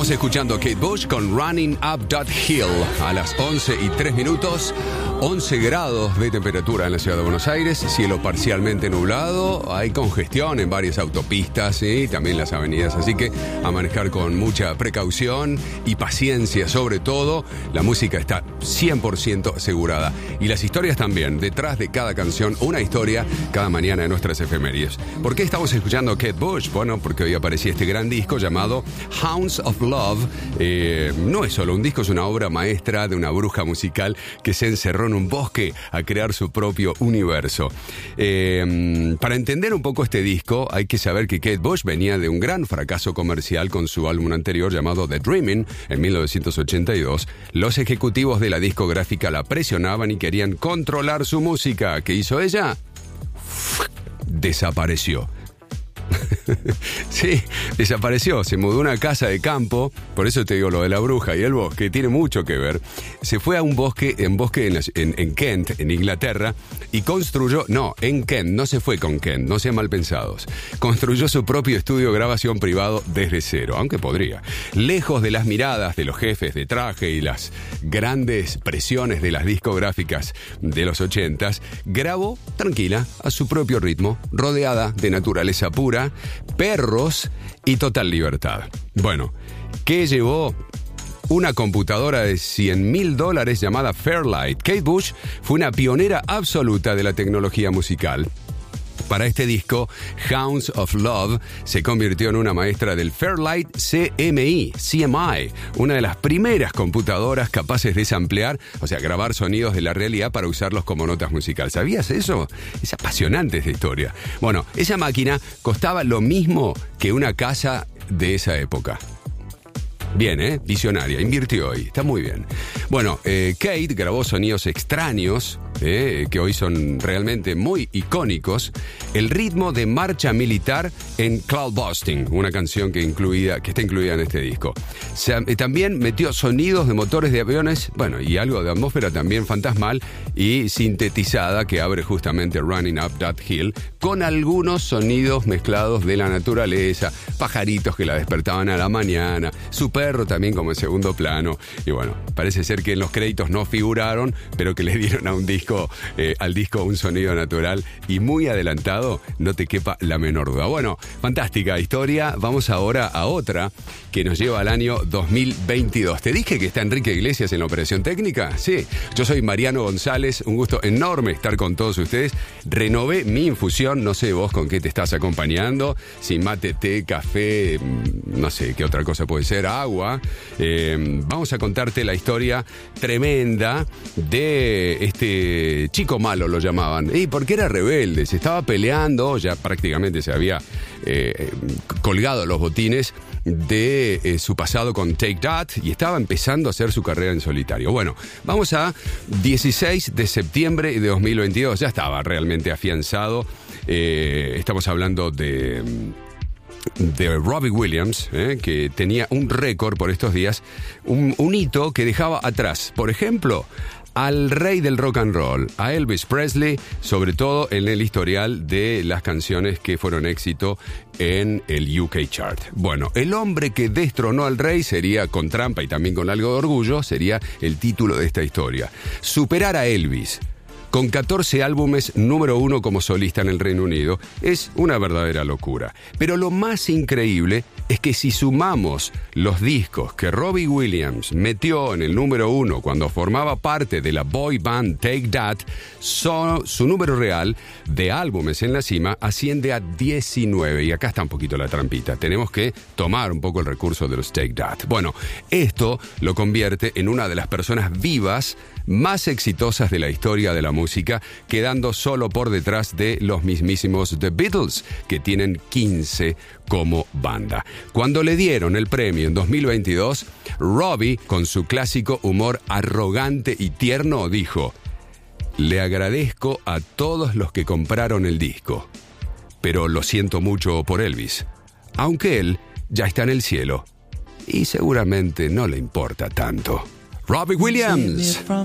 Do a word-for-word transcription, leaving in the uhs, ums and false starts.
Estamos escuchando Kate Bush con Running Up That Hill a las once y tres minutos. once grados de temperatura en la ciudad de Buenos Aires, cielo parcialmente nublado, hay congestión en varias autopistas y también las avenidas, así que a manejar con mucha precaución y paciencia sobre todo. La música está cien por ciento asegurada y las historias también, detrás de cada canción, una historia cada mañana de nuestras efemérides. ¿Por qué estamos escuchando Kate Bush? Bueno, porque hoy aparecía este gran disco llamado Hounds of Love. Eh, no es solo un disco, es una obra maestra de una bruja musical que se encerró en un bosque a crear su propio universo. Eh, para entender un poco este disco hay que saber que Kate Bush venía de un gran fracaso comercial con su álbum anterior llamado The Dreaming en mil novecientos ochenta y dos. Los ejecutivos de la discográfica la presionaban y querían controlar su música. ¿Qué hizo ella? Desapareció. Sí, desapareció, se mudó a una casa de campo, por eso te digo lo de la bruja y el bosque, tiene mucho que ver. Se fue a un bosque, en bosque en, en, en Kent, en Inglaterra, y construyó, no, en Kent, no se fue con Kent, no sean mal pensados. Construyó su propio estudio de grabación privado desde cero, aunque podría. Lejos de las miradas de los jefes de traje y las grandes presiones de las discográficas de los ochentas, grabó tranquila, a su propio ritmo, rodeada de naturaleza pura, perros y total libertad. Bueno, ¿qué llevó? Una computadora de cien mil dólares llamada Fairlight. Kate Bush fue una pionera absoluta de la tecnología musical. Para este disco, Hounds of Love se convirtió en una maestra del Fairlight C M I, C M I, una de las primeras computadoras capaces de samplear, o sea, grabar sonidos de la realidad para usarlos como notas musicales. ¿Sabías eso? Es apasionante esta historia. Bueno, esa máquina costaba lo mismo que una casa de esa época. Bien, ¿eh? Visionaria, invirtió hoy, está muy bien. Bueno, eh, Kate grabó sonidos extraños, eh, que hoy son realmente muy icónicos. El ritmo de marcha militar en Cloudbusting, una canción que, incluida, que está incluida en este disco. Se, eh, también metió sonidos de motores de aviones, bueno, y algo de atmósfera también fantasmal y sintetizada que abre justamente Running Up That Hill, con algunos sonidos mezclados de la naturaleza, pajaritos que la despertaban a la mañana, su perro también como en segundo plano. Y bueno, parece ser que en los créditos no figuraron, pero que le dieron a un disco, eh, al disco un sonido natural y muy adelantado, no te quepa la menor duda. Bueno, fantástica historia. Vamos ahora a otra que nos lleva al año dos mil veintidós. ¿Te dije que está Enrique Iglesias en la operación técnica? Sí, yo soy Mariano González, un gusto enorme estar con todos ustedes. Renové mi infusión, no sé vos con qué te estás acompañando, si mate, té, café, no sé qué otra cosa puede ser, agua. Eh, vamos a contarte la historia tremenda de este chico malo, lo llamaban, y porque era rebelde, se estaba peleando, ya prácticamente se había eh, colgado los botines de eh, su pasado con Take That y estaba empezando a hacer su carrera en solitario. Bueno, vamos a dieciséis de septiembre de dos mil veintidós, ya estaba realmente afianzado. Eh, estamos hablando de... de Robbie Williams, eh, que tenía un récord por estos días, un, un hito que dejaba atrás, por ejemplo, al rey del rock and roll, a Elvis Presley, sobre todo en el historial de las canciones que fueron éxito en el U K chart. Bueno, el hombre que destronó al rey sería, con trampa y también con algo de orgullo, sería el título de esta historia. Superar a Elvis con catorce álbumes número uno como solista en el Reino Unido, es una verdadera locura. Pero lo más increíble es que si sumamos los discos que Robbie Williams metió en el número uno cuando formaba parte de la boy band Take That, so, su número real de álbumes en la cima asciende a diecinueve. Y acá está un poquito la trampita. Tenemos que tomar un poco el recurso de los Take That. Bueno, esto lo convierte en una de las personas vivas más exitosas de la historia de la música, quedando solo por detrás de los mismísimos The Beatles, que tienen quince como banda. Cuando le dieron el premio en dos mil veintidós, Robbie, con su clásico humor arrogante y tierno, dijo: "Le agradezco a todos los que compraron el disco, pero lo siento mucho por Elvis, aunque él ya está en el cielo y seguramente no le importa tanto". Robbie Williams.